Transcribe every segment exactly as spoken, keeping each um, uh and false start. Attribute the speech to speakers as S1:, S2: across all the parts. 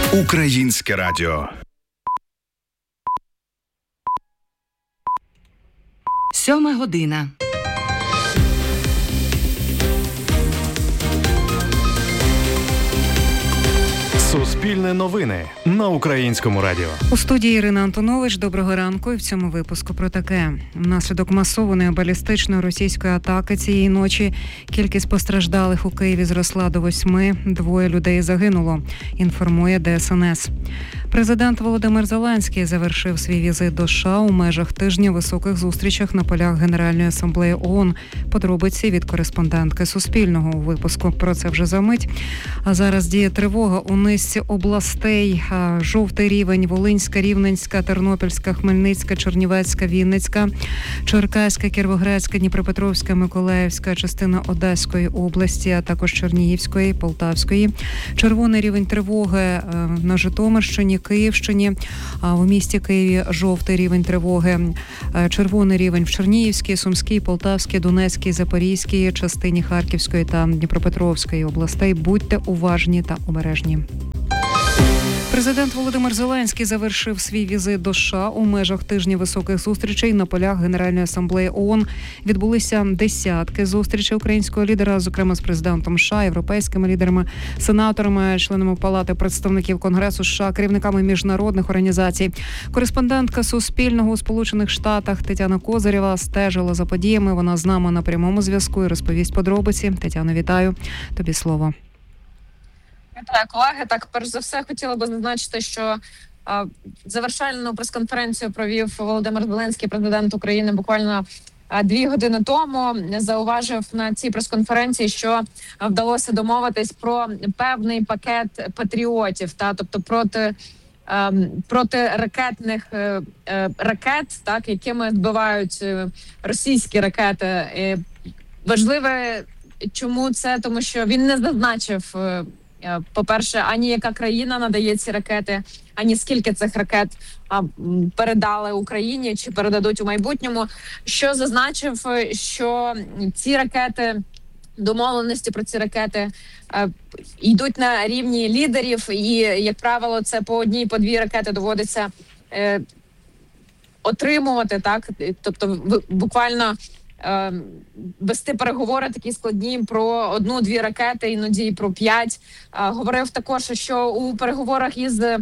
S1: Українське радіо.
S2: Сьома година.
S3: Суспільне новини на Українському радіо.
S4: У студії Ірина Антонович. Доброго ранку. І в цьому випуску про таке. Внаслідок масованої балістичної російської атаки цієї ночі кількість постраждалих у Києві зросла до восьми. Двоє людей загинуло, інформує Де Ес Ен Ес. Президент Володимир Зеленський завершив свій візит до США у межах тижня високих зустрічах на полях Генеральної асамблеї ООН. Подробиці від кореспондентки Суспільного у випуску. Про це вже за мить. А зараз діє тривога у низці областей. Жовтий рівень: Волинська, Рівненська, Тернопільська, Хмельницька, Чернівецька, Вінницька, Черкаська, Кіровоградська, Дніпропетровська, Миколаївська, частина Одеської області, а також Чернігівської, Полтавської. Червоний рівень тривоги на Житомирщині, Київщині, а в місті Києві жовтий рівень тривоги. Червоний рівень в Чернігівській, Сумській, Полтавській, Донецькій, Запорізькій, частині Харківської та Дніпропетровської областей. Будьте уважні та обережні. Президент Володимир Зеленський завершив свій візит до США у межах тижня високих зустрічей на полях Генеральної асамблеї ООН. Відбулися десятки зустрічей українського лідера, зокрема з президентом США, європейськими лідерами, сенаторами, членами Палати представників Конгресу США, керівниками міжнародних організацій. Кореспондентка Суспільного у Сполучених Штатах Тетяна Козирєва стежила за подіями. Вона з нами на прямому зв'язку і розповість подробиці. Тетяно, вітаю. Тобі слово.
S5: Вітаю, колеги. Так, перш за все, хотіла би зазначити, що а, завершальну прес-конференцію провів Володимир Зеленський, президент України, буквально а, дві години тому. Зауважив на цій прес-конференції, що вдалося домовитись про певний пакет патріотів, та тобто проти а, протиракетних а, а, ракет, так, якими збивають російські ракети. І важливе, чому це? Тому що він не зазначив, по-перше, ані яка країна надає ці ракети, ані скільки цих ракет а, передали Україні чи передадуть у майбутньому. Що зазначив, що ці ракети, домовленості про ці ракети а, йдуть на рівні лідерів, і, як правило, це по одній, по дві ракети доводиться е, отримувати, так? Тобто буквально Е, вести переговори такі складні про одну-дві ракети, іноді про п'ять. Е, говорив також, що у переговорах із, е,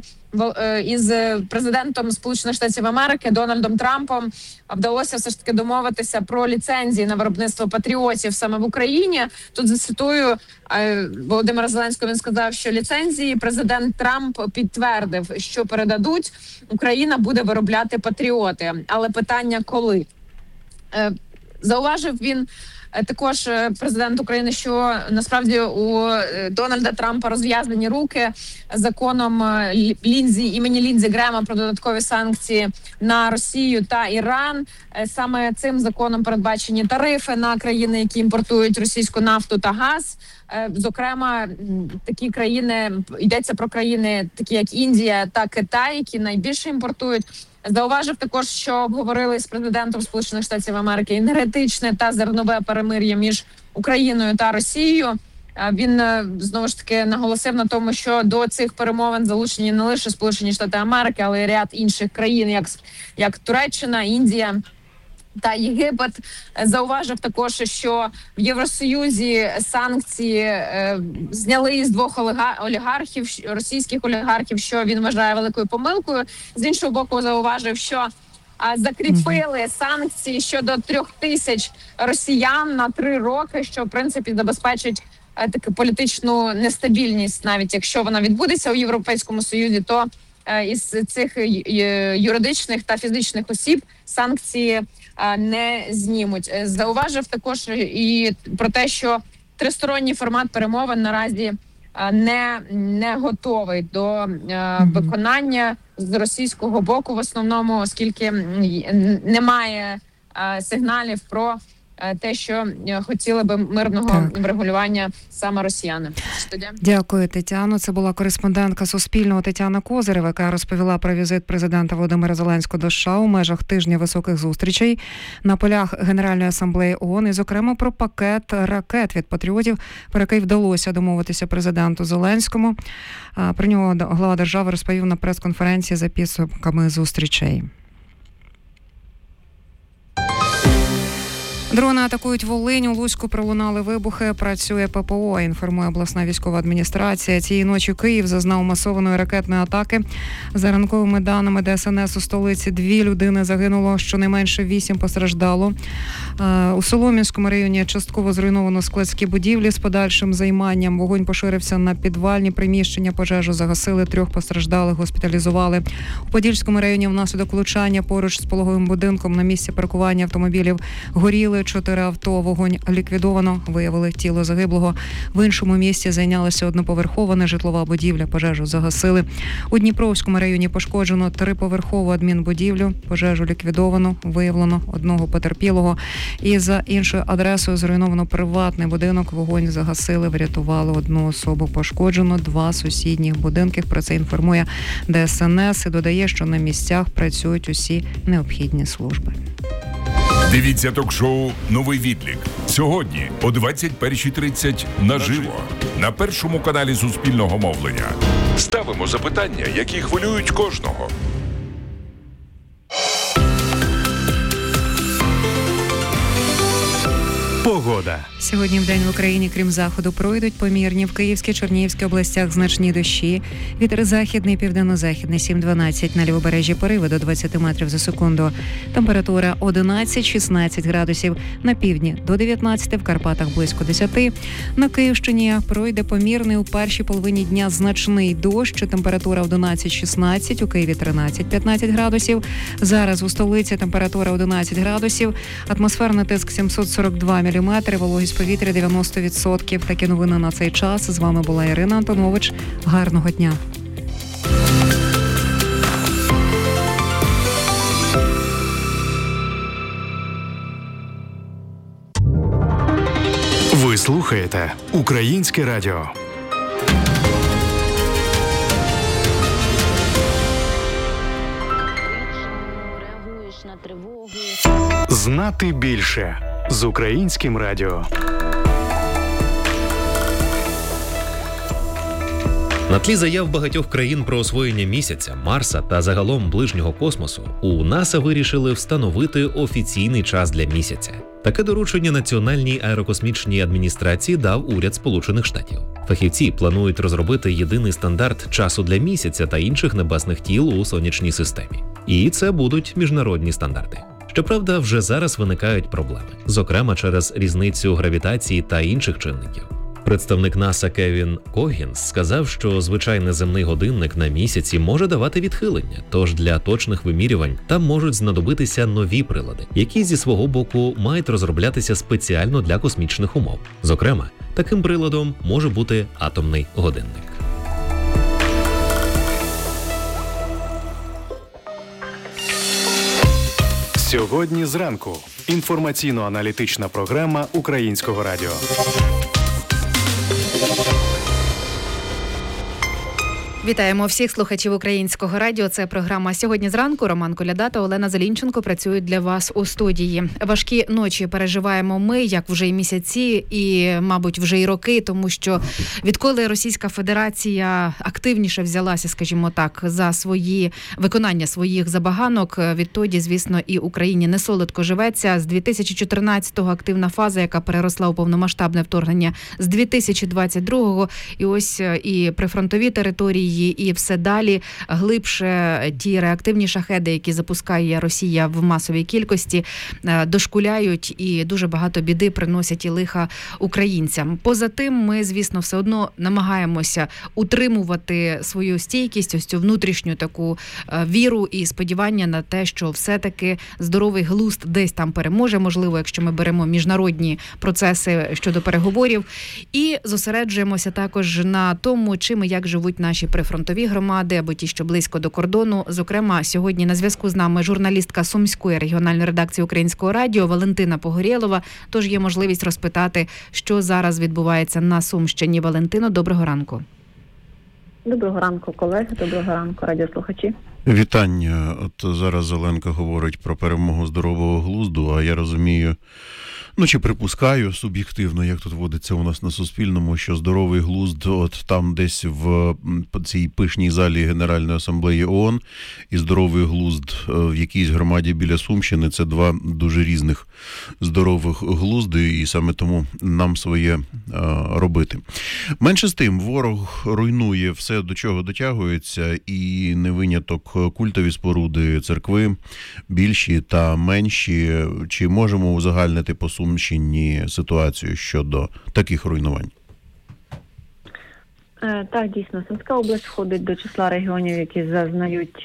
S5: із президентом Сполучених Штатів Америки Дональдом Трампом вдалося все ж таки домовитися про ліцензії на виробництво патріотів саме в Україні. Тут зацитую е, Володимира Зеленського, він сказав, що ліцензії президент Трамп підтвердив, що передадуть, Україна буде виробляти патріоти. Але питання коли? Е, Зауважив він також, президент України, що насправді у Дональда Трампа розв'язані руки законом Лінзі, імені Лінзі Грема про додаткові санкції на Росію та Іран. Саме цим законом передбачені тарифи на країни, які імпортують російську нафту та газ. Зокрема, такі країни, йдеться про країни, такі як Індія та Китай, які найбільше імпортують. Зауважив також, що обговорили з президентом Сполучених Штатів Америки енергетичне та зернове перемир'я між Україною та Росією. Він знову ж таки наголосив на тому, що до цих перемовин залучені не лише Сполучені Штати Америки, але й ряд інших країн, як, як Туреччина, Індія та Єгипет. Зауважив також, що в Євросоюзі санкції е, зняли із двох олігархів, російських олігархів, що він вважає великою помилкою. З іншого боку, зауважив, що а, закріпили санкції щодо трьох тисяч росіян на три роки, що в принципі забезпечить е, таку політичну нестабільність. Навіть якщо вона відбудеться у Європейському Союзі, то е, із цих юридичних та фізичних осіб санкції не знімуть. Зауважив також і про те, що тристоронній формат перемовин наразі не, не готовий до mm-hmm. виконання з російського боку в основному, оскільки немає сигналів про те, що хотіли би мирного так. врегулювання саме росіяни. Студія.
S4: Дякую, Тетяно. Це була кореспондентка Суспільного Тетяна Козирева, яка розповіла про візит президента Володимира Зеленського до США у межах тижня високих зустрічей на полях Генеральної асамблеї ООН, і, зокрема, про пакет ракет від патріотів, про який вдалося домовитися президенту Зеленському. Про нього глава держави розповів на прес-конференції за підсумками зустрічей. Дрони атакують Волинь. У Луцьку пролунали вибухи. Працює ППО, інформує обласна військова адміністрація. Цієї ночі Київ зазнав масованої ракетної атаки. За ранковими даними ДСНС у столиці дві людини загинуло, щонайменше вісім постраждало. У Солом'янському районі частково зруйновано складські будівлі з подальшим займанням. Вогонь поширився на підвальні приміщення. Пожежу загасили, трьох постраждалих госпіталізували. У Подільському районі внаслідок влучання поруч з пологовим будинком на місці паркування автомобілів горіли чотири авто. Вогонь ліквідовано, виявили тіло загиблого. В іншому місці зайнялася одноповерхова нежитлова будівля. Пожежу загасили. У Дніпровському районі пошкоджено триповерхову адмінбудівлю. Пожежу ліквідовано, виявлено одного потерпілого. І за іншою адресою зруйновано приватний будинок. Вогонь загасили, врятували одну особу. Пошкоджено два сусідніх будинки. Про це інформує ДСНС і додає, що на місцях працюють усі необхідні служби.
S6: Дивіться ток-шоу «Новий відлік» сьогодні о двадцять перша тридцять наживо на першому каналі Суспільного мовлення. Ставимо запитання, які хвилюють кожного.
S3: Погода.
S4: Сьогодні в день в Україні, крім заходу, пройдуть помірні в Київській, Чернігівській областях значні дощі. Вітер західний, південно-західний сім-дванадцять, на лівобережжі пориви до двадцять метрів за секунду. Температура одинадцять-шістнадцять градусів, на півдні до дев'ятнадцяти, в Карпатах близько десяти. На Київщині пройде помірний у першій половині дня значний дощ, температура одинадцять-шістнадцять, у Києві тринадцять-п'ятнадцять градусів. Зараз у столиці температура одинадцять градусів, атмосферний тиск сімсот сорок два міліметри, вологість повітря дев'яносто відсотків. Такі новини на цей час. З вами була Ірина Антонович. Гарного дня.
S3: Ви слухаєте Українське радіо. Знати більше з Українським радіо.
S7: На тлі заяв багатьох країн про освоєння місяця, Марса та загалом ближнього космосу, у НАСА вирішили встановити офіційний час для місяця. Таке доручення Національній аерокосмічній адміністрації дав уряд Сполучених Штатів. Фахівці планують розробити єдиний стандарт часу для місяця та інших небесних тіл у сонячній системі. І це будуть міжнародні стандарти. Щоправда, вже зараз виникають проблеми, зокрема через різницю гравітації та інших чинників. Представник НАСА Кевін Когінс сказав, що звичайний земний годинник на місяці може давати відхилення, тож для точних вимірювань там можуть знадобитися нові прилади, які зі свого боку мають розроблятися спеціально для космічних умов. Зокрема, таким приладом може бути атомний годинник.
S3: Сьогодні зранку. Інформаційно-аналітична програма Українського радіо.
S8: Вітаємо всіх слухачів Українського радіо. Це програма «Сьогодні зранку». Роман Коляда та Олена Зелінченко працюють для вас у студії. Важкі ночі переживаємо ми, як вже й місяці, і, мабуть, вже й роки, тому що відколи Російська Федерація активніше взялася, скажімо так, за свої виконання своїх забаганок, відтоді, звісно, і Україні не солодко живеться. З дві тисячі чотирнадцятого активна фаза, яка переросла у повномасштабне вторгнення з дві тисячі двадцять другого, і ось і прифронтові території, і все далі глибше ті реактивні шахеди, які запускає Росія в масовій кількості, дошкуляють і дуже багато біди приносять і лиха українцям. Поза тим, ми, звісно, все одно намагаємося утримувати свою стійкість, ось цю внутрішню таку віру і сподівання на те, що все-таки здоровий глузд десь там переможе, можливо, якщо ми беремо міжнародні процеси щодо переговорів, і зосереджуємося також на тому, чим і як живуть наші прифронтові громади або ті, що близько до кордону. Зокрема, сьогодні на зв'язку з нами журналістка Сумської регіональної редакції Українського радіо Валентина Погорєлова. Тож є можливість розпитати, що зараз відбувається на Сумщині. Валентино, доброго ранку.
S9: Доброго ранку, колеги. Доброго ранку, радіослухачі.
S10: Вітання. От зараз Оленка говорить про перемогу здорового глузду, а я розумію, ну чи припускаю суб'єктивно, як тут водиться у нас на Суспільному, що здоровий глузд от там десь в цій пишній залі Генеральної асамблеї ООН і здоровий глузд в якійсь громаді біля Сумщини – це два дуже різних здорових глузди, і саме тому нам своє а, робити. Менше з тим, ворог руйнує все, до чого дотягується, і не виняток культові споруди, церкви, більші та менші. Чи можемо узагальнити по Сумщині ситуацію щодо таких руйнувань?
S9: Так, дійсно, Сумська область входить до числа регіонів, які зазнають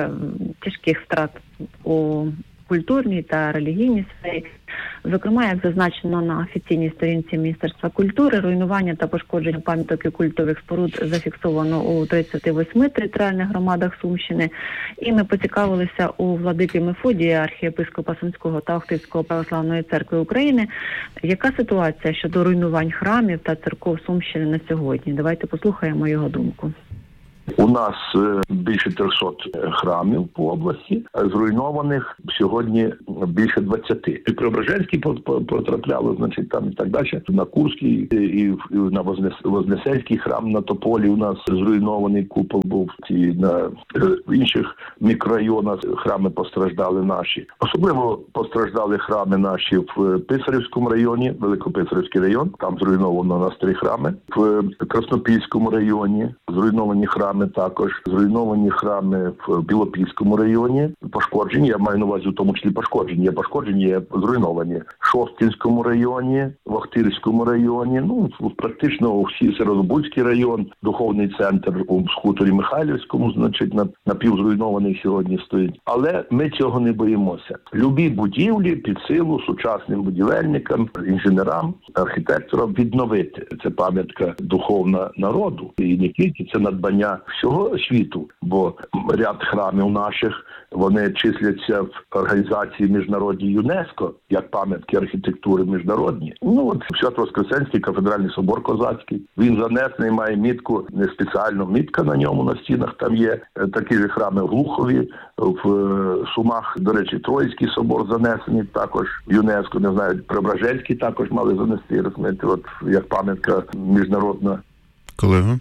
S9: тяжких втрат у культурній та релігійній сфері. Зокрема, як зазначено на офіційній сторінці Міністерства культури, руйнування та пошкодження пам'яток і культових споруд зафіксовано у тридцяти восьми територіальних громадах Сумщини. І ми поцікавилися у владики Мефодія, архієпископа Сумського та Охтирського православної церкви України, яка ситуація щодо руйнувань храмів та церков Сумщини на сьогодні. Давайте послухаємо його думку.
S11: У нас більше трьохсот храмів по області, зруйнованих сьогодні більше двадцяти. І Преображенський потрапляли, значить, там і так далі, на Курський і на Вознесенський храм на Тополі у нас зруйнований купол був, і на інших мікрорайонах храми постраждали наші. Особливо постраждали храми наші в Писарівському районі, Великописарівський район, там зруйновано у нас три храми, в Краснопільському районі зруйновані храми, також зруйновані храми в Білопільському районі, пошкоджені, я маю на увазі в тому числі пошкоджені, є пошкоджені, є зруйновані. В Шостинському районі, в Охтирському районі, ну, практично у всій Сєвєродобульський район, духовний центр у хуторі Михайлівському, значить, напівзруйнований сьогодні стоїть. Але ми цього не боїмося. Любі будівлі під силу сучасним будівельникам, інженерам, архітекторам відновити. Це пам'ятка духовна народу. І не тільки це надбання всього світу, бо ряд храмів наших, вони числяться в організації міжнародній ЮНЕСКО, як пам'ятки архітектури міжнародні. Ну от Свято-Воскресенський кафедральний собор козацький, він занесений, має мітку, не спеціально мітка на ньому, на стінах там є. Такі ж храми в Глухові, в Сумах, до речі, Троїцький собор занесений також в ЮНЕСКО, не знаю, Преображенський також мали занести, розумієте, от як пам'ятка міжнародна.
S10: Колега?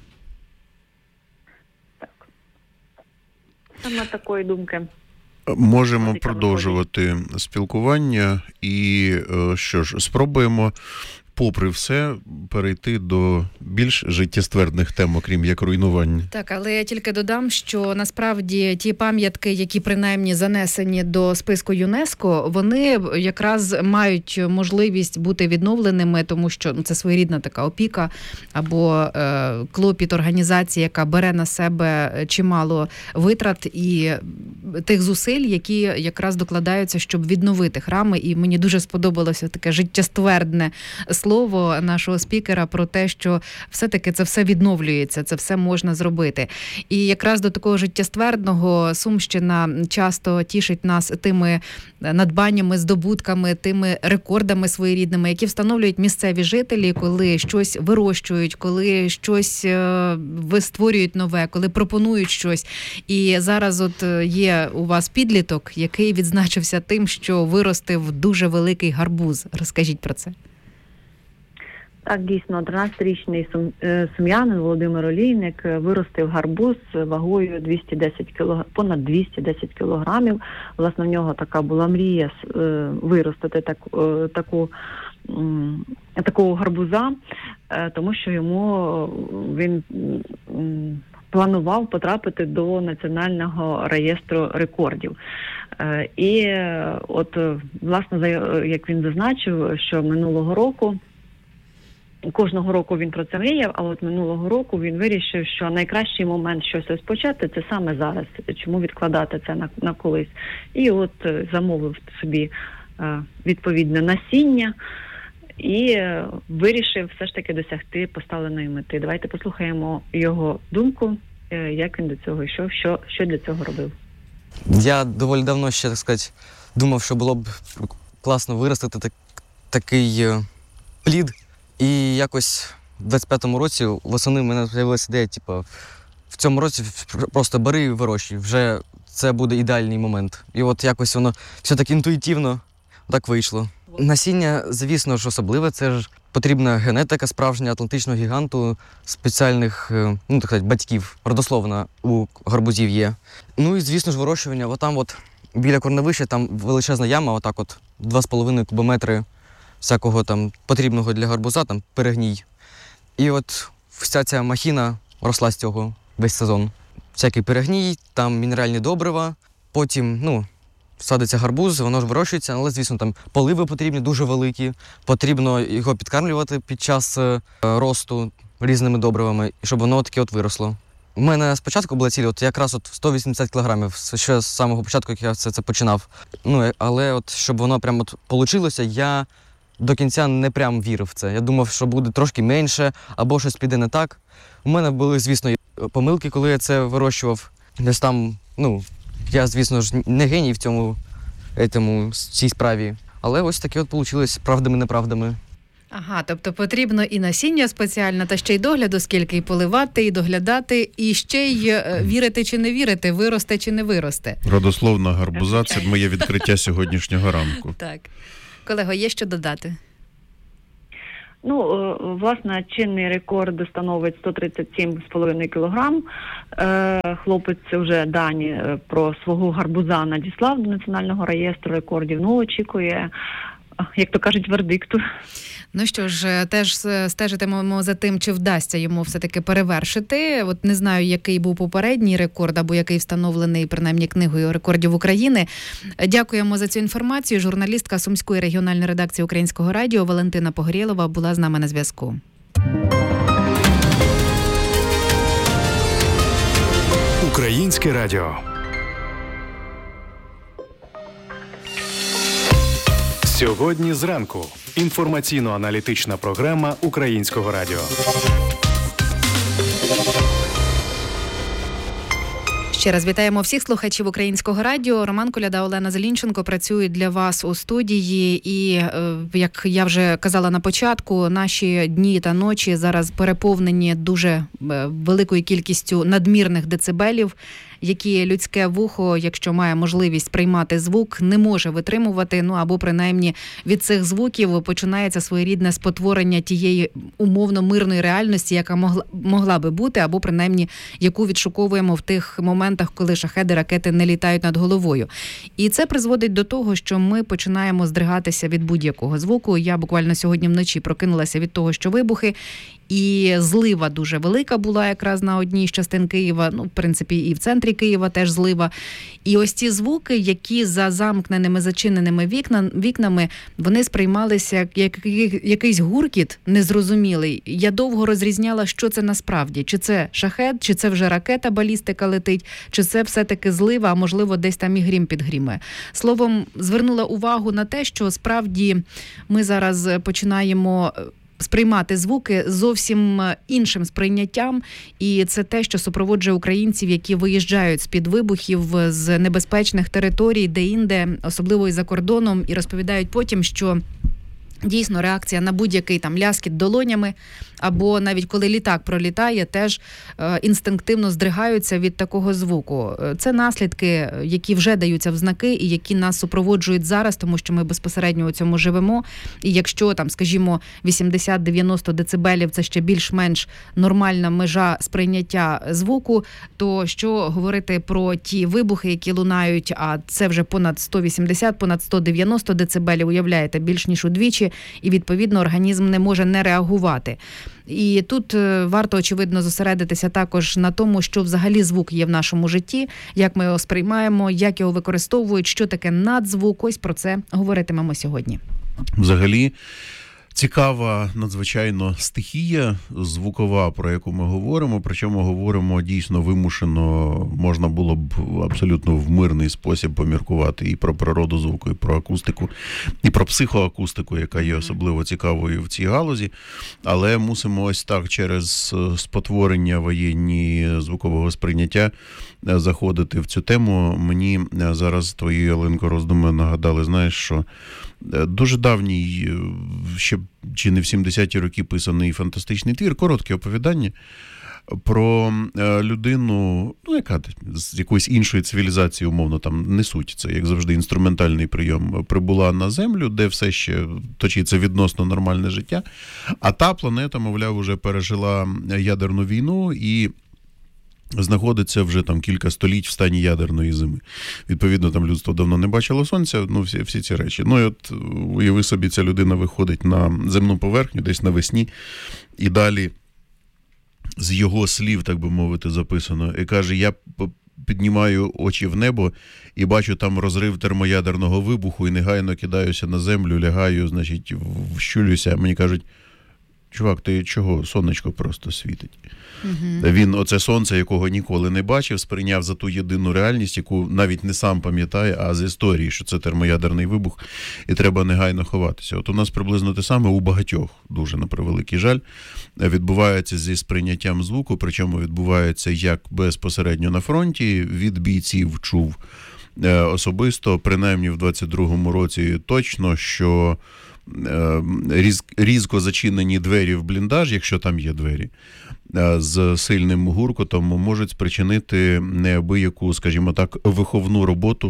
S9: Саме такої думки.
S10: Можемо продовжувати спілкування і що ж, спробуємо попри все перейти до більш життєствердних тем, окрім як руйнувань.
S8: Так, але я тільки додам, що насправді ті пам'ятки, які принаймні занесені до списку ЮНЕСКО, вони якраз мають можливість бути відновленими, тому що ну, це своєрідна така опіка або е, клопіт організації, яка бере на себе чимало витрат і тих зусиль, які якраз докладаються, щоб відновити храми. І мені дуже сподобалося таке життєствердне слово нашого спікера про те, що все-таки це все відновлюється, це все можна зробити. І якраз до такого життєствердного Сумщина часто тішить нас тими надбаннями, здобутками, тими рекордами своєрідними, які встановлюють місцеві жителі, коли щось вирощують, коли щось створюють нове, коли пропонують щось. І зараз от є у вас підліток, який відзначився тим, що виростив дуже великий гарбуз. Розкажіть про це.
S9: Так, дійсно, тринадцятирічний сум, сум'янин Володимир Олійник виростив гарбуз вагою двісті десять кілограм, понад двісті десять кілограмів. Власне, в нього така була мрія виростити так, таку, такого гарбуза, тому що йому він планував потрапити до Національного реєстру рекордів. І от, власне, як він зазначив, що минулого року Кожного року він про це мріяв, а от минулого року він вирішив, що найкращий момент щось розпочати – це саме зараз. Чому відкладати це на, на колись? І от замовив собі е, відповідне насіння і е, вирішив все ж таки досягти поставленої мети. Давайте послухаємо його думку як він до цього йшов, що, що для цього робив?
S12: Я доволі давно ще, так сказати, думав, що було б класно виростити так, такий плід. І якось в двадцять п'ятому році восени в мене з'явилася ідея, типу, в цьому році просто бери і вирощуй, вже це буде ідеальний момент. І от якось воно все так інтуїтивно так вийшло. Насіння, звісно ж, особливе, це ж потрібна генетика справжня атлантичного гіганту, спеціальних, ну, так сказати, батьків, родословна у гарбузів є. Ну і, звісно ж, вирощування. Отам от біля корневища там величезна яма, отак от два з половиною кубометри всякого там потрібного для гарбуза, там перегній. І от вся ця махіна росла з цього весь сезон. Всякий перегній, там мінеральні добрива, потім, ну, садиться гарбуз, воно ж вирощується, але, звісно, там поливи потрібні дуже великі, потрібно його підкармлювати під час е, росту різними добривами, щоб воно таке от виросло. У мене спочатку була ціль, от якраз от сто вісімдесят кілограмів, ще з самого початку, як я це, це починав. Ну, але от щоб воно прямо от получилося, я до кінця не прям вірив в це. Я думав, що буде трошки менше, або щось піде не так. У мене були, звісно, помилки, коли я це вирощував. Десь там, ну, я, звісно ж, не геній в цьому, этому, цій справі. Але ось таке от вийшло правдами-неправдами.
S8: Ага, тобто потрібно і насіння спеціальне, та ще й догляду, скільки і поливати, і доглядати, і ще й е, вірити чи не вірити, виросте чи не виросте.
S10: Родословна гарбуза – це моє відкриття сьогоднішнього ранку.
S8: Так. Колего, є що додати?
S9: Ну, власне, чинний рекорд становить сто тридцять сім цілих п'ять десятих кілограм. Хлопець вже дані про свого гарбуза надіслав до Національного реєстру рекордів. Ну, очікує, як то кажуть, вердикту.
S8: Ну що ж, теж стежитимемо за тим, чи вдасться йому все-таки перевершити. От не знаю, який був попередній рекорд, або який встановлений, принаймні, книгою рекордів України. Дякуємо за цю інформацію. Журналістка Сумської регіональної редакції Українського радіо Валентина Погорєлова була з нами на зв'язку.
S3: Українське радіо. Сьогодні зранку. Інформаційно-аналітична програма Українського радіо.
S8: Ще раз вітаємо всіх слухачів Українського радіо. Роман Коляда, Олена Зелінченко працюють для вас у студії. І, як я вже казала на початку, наші дні та ночі зараз переповнені дуже великою кількістю надмірних децибелів, які людське вухо, якщо має можливість приймати звук, не може витримувати, ну або принаймні від цих звуків починається своєрідне спотворення тієї умовно мирної реальності, яка могла, могла би бути, або принаймні яку відшуковуємо в тих моментах, коли шахеди, ракети не літають над головою. І це призводить до того, що ми починаємо здригатися від будь-якого звуку. Я буквально сьогодні вночі прокинулася від того, що вибухи, і злива дуже велика була якраз на одній з частин Києва, ну, в принципі, і в центрі Києва теж злива. І ось ці звуки, які за замкненими, зачиненими вікна, вікнами, вони сприймалися як якийсь гуркіт незрозумілий. Я довго розрізняла, що це насправді. Чи це шахед, чи це вже ракета, балістика летить, чи це все-таки злива, а можливо десь там і грім підгрімає. Словом, звернула увагу на те, що справді ми зараз починаємо сприймати звуки зовсім іншим сприйняттям, і це те, що супроводжує українців, які виїжджають з-під вибухів з небезпечних територій, де-інде, особливо і за кордоном, і розповідають потім, що дійсно реакція на будь-який там ляскіт долонями, або навіть коли літак пролітає, теж е, інстинктивно здригаються від такого звуку. Це наслідки, які вже даються в знаки і які нас супроводжують зараз, тому що ми безпосередньо у цьому живемо. І якщо там, скажімо, вісімдесят-дев'яносто децибелів – це ще більш-менш нормальна межа сприйняття звуку, то що говорити про ті вибухи, які лунають, а це вже понад сто вісімдесят, понад сто дев'яносто децибелів, уявляєте, більш ніж удвічі, і відповідно організм не може не реагувати. І тут варто, очевидно, зосередитися також на тому, що взагалі звук є в нашому житті, як ми його сприймаємо, як його використовують, що таке надзвук. Ось про це говоритимемо сьогодні.
S10: Взагалі, Цікава надзвичайно стихія звукова, про яку ми говоримо, причому говоримо дійсно вимушено, можна було б абсолютно в мирний спосіб поміркувати і про природу звуку, і про акустику, і про психоакустику, яка є особливо цікавою в цій галузі, але мусимо ось так через спотворення воєнні звукового сприйняття заходити в цю тему. Мені зараз твої, Оленко, роздуми нагадали, знаєш, що дуже давній, ще чи не в сімдесяті роки писаний фантастичний твір, коротке оповідання про людину, ну, яка з якоїсь іншої цивілізації, умовно, там не суть, це, як завжди, інструментальний прийом, прибула на Землю, де все ще точиться відносно нормальне життя, а та планета, мовляв, уже пережила ядерну війну і знаходиться вже там кілька століть в стані ядерної зими. Відповідно, там людство давно не бачило сонця, ну, всі, всі ці речі. Ну, і от, уяви собі, ця людина виходить на земну поверхню десь навесні, і далі з його слів, так би мовити, записано, і каже, я піднімаю очі в небо і бачу там розрив термоядерного вибуху, і негайно кидаюся на землю, лягаю, значить, вщулюся. Мені кажуть, чувак, ти чого? Сонечко просто світить. Угу. Він оце сонце, якого ніколи не бачив, сприйняв за ту єдину реальність, яку навіть не сам пам'ятає, а з історії, що це термоядерний вибух, і треба негайно ховатися. От у нас приблизно те саме у багатьох, дуже на превеликий жаль, відбувається зі сприйняттям звуку, причому відбувається як безпосередньо на фронті, від бійців чув особисто, принаймні в двадцять другому році точно, що Різ, різко зачинені двері в бліндаж, якщо там є двері, з сильним гуркотом можуть спричинити неабияку, скажімо так, виховну роботу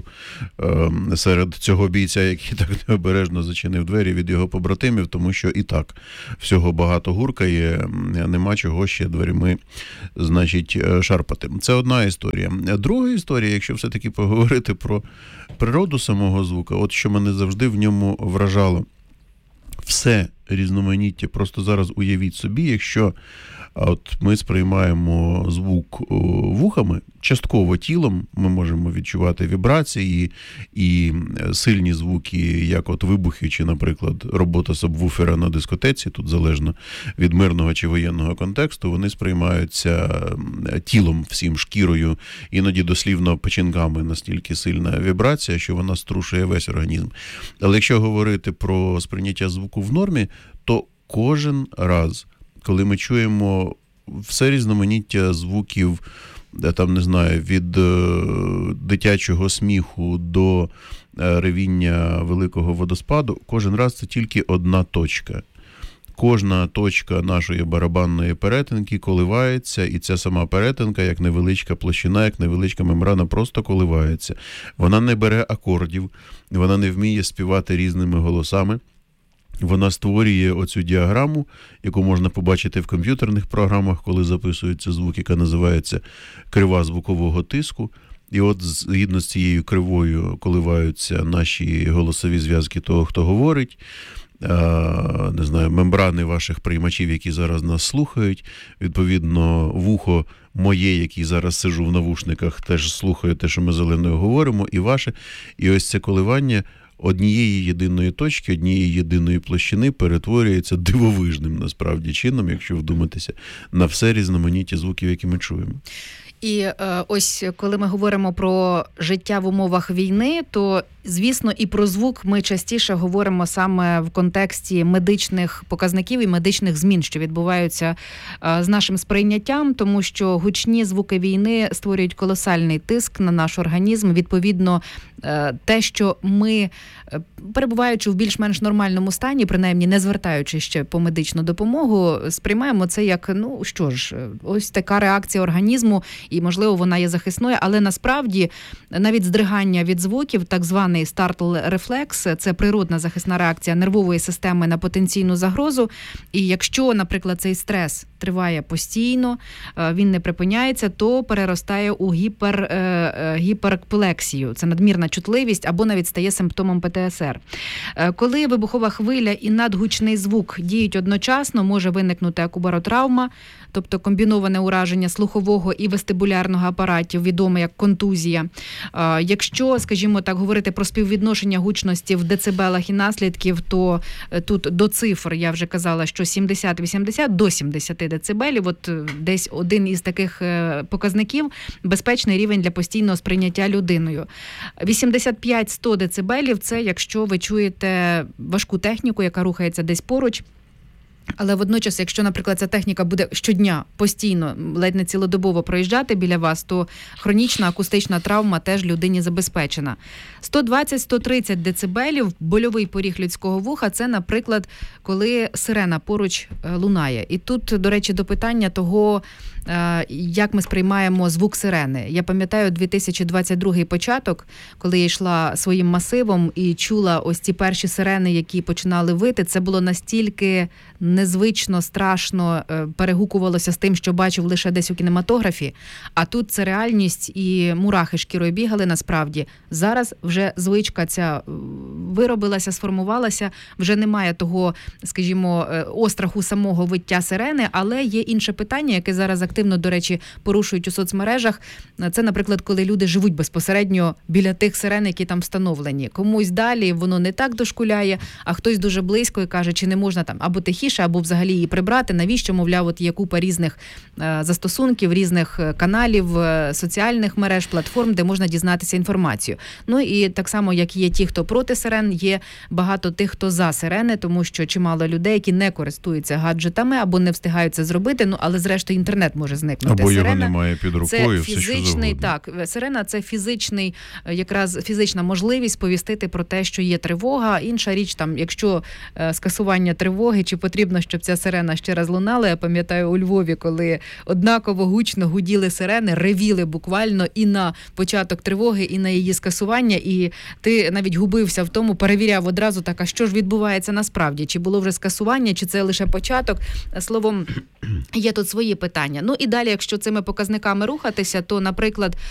S10: серед цього бійця, який так необережно зачинив двері, від його побратимів, тому що і так всього багато гуркає, нема чого ще дверями, значить, шарпати. Це одна історія. Друга історія, якщо все-таки поговорити про природу самого звука, от що мене завжди в ньому вражало. Все різноманіття. Просто зараз уявіть собі, якщо от ми сприймаємо звук вухами, частково тілом, ми можемо відчувати вібрації і сильні звуки, як от вибухи, чи, наприклад, робота сабвуфера на дискотеці, тут залежно від мирного чи воєнного контексту, вони сприймаються тілом, всім, шкірою, іноді дослівно печінками, настільки сильна вібрація, що вона струшує весь організм. Але якщо говорити про сприйняття звуку в нормі, то кожен раз, коли ми чуємо все різноманіття звуків, там, не знаю, від е, дитячого сміху до е, ревіння великого водоспаду, кожен раз це тільки одна точка. Кожна точка нашої барабанної перетинки коливається, і ця сама перетинка, як невеличка площина, як невеличка мембрана, просто коливається. Вона не бере акордів, вона не вміє співати різними голосами. Вона створює оцю діаграму, яку можна побачити в комп'ютерних програмах, коли записується звук, яка називається крива звукового тиску. І от згідно з цією кривою коливаються наші голосові зв'язки того, хто говорить, не знаю, мембрани ваших приймачів, які зараз нас слухають. Відповідно, вухо моє, який зараз сижу в навушниках, теж слухає те, що ми з Оленою говоримо, і ваше. І ось це коливання однієї єдиної точки, однієї єдиної площини перетворюється дивовижним, насправді, чином, якщо вдуматися, на все різноманіття звуків, які ми чуємо.
S8: І е, ось коли ми говоримо про життя в умовах війни, то, звісно, і про звук ми частіше говоримо саме в контексті медичних показників і медичних змін, що відбуваються е, з нашим сприйняттям, тому що гучні звуки війни створюють колосальний тиск на наш організм. Відповідно, е, те, що ми, перебуваючи в більш-менш нормальному стані, принаймні не звертаючи ще по медичну допомогу, сприймаємо це як, ну що ж, ось така реакція організму, і, можливо, вона є захисною, але насправді навіть здригання від звуків, так званий стартл-рефлекс, це природна захисна реакція нервової системи на потенційну загрозу. І якщо, наприклад, цей стрес триває постійно, він не припиняється, то переростає у гіпер, гіперплексію. Це надмірна чутливість або навіть стає симптомом пе те ес ер. Коли вибухова хвиля і надгучний звук діють одночасно, може виникнути акубаротравма, тобто комбіноване ураження слухового і вестибулярного вестибулярного апарату, відоме як контузія. Якщо, скажімо так, говорити про співвідношення гучності в децибелах і наслідків, то тут до цифр, я вже казала, що сімдесят-вісімдесят до сімдесят децибелів, от десь один із таких показників – безпечний рівень для постійного сприйняття людиною. вісімдесят п'ять - сто децибелів – це якщо ви чуєте важку техніку, яка рухається десь поруч. Але водночас, якщо, наприклад, ця техніка буде щодня, постійно, ледь не цілодобово проїжджати біля вас, то хронічна акустична травма теж людині забезпечена. сто двадцять - сто тридцять децибелів, больовий поріг людського вуха – це, наприклад, коли сирена поруч лунає. І тут, до речі, до питання того, як ми сприймаємо звук сирени. Я пам'ятаю дві тисячі двадцять другий початок, коли я йшла своїм масивом і чула ось ці перші сирени, які починали вити. Це було настільки незвично, страшно, перегукувалося з тим, що бачив лише десь у кінематографі. А тут це реальність, і мурахи шкірою бігали насправді. Зараз вже звичка ця виробилася, сформувалася, вже немає того, скажімо, остраху самого виття сирени, але є інше питання, яке зараз активно, до речі, порушують у соцмережах. Це, наприклад, коли люди живуть безпосередньо біля тих сирен, які там встановлені. Комусь далі воно не так дошкуляє, а хтось дуже близько і каже, чи не можна там або тихіше, або взагалі її прибрати. Навіщо, мовляв, от є купа різних застосунків, різних каналів, соціальних мереж, платформ, де можна дізнатися інформацію. Ну і так само, як є ті, хто проти сирен, є багато тих, хто за сирени, тому що чимало людей, які не користуються гаджетами або не встигають це зробити, ну але зрештою інтернет може зникнути.
S10: Або
S8: сирена,
S10: його немає під рукою,
S8: це
S10: все що
S8: фізичний,
S10: завгодно.
S8: так, сирена – це фізичний, якраз фізична можливість сповістити про те, що є тривога. Інша річ, там, якщо е, скасування тривоги, чи потрібно, щоб ця сирена ще раз лунала. Я пам'ятаю у Львові, коли однаково гучно гуділи сирени, ревіли буквально і на початок тривоги, і на її скасування, і ти навіть губився в тому, перевіряв одразу так, а що ж відбувається насправді, чи було вже скасування, чи це лише початок. Словом, є тут свої питання. Ну і далі, якщо цими показниками рухатися, то, наприклад,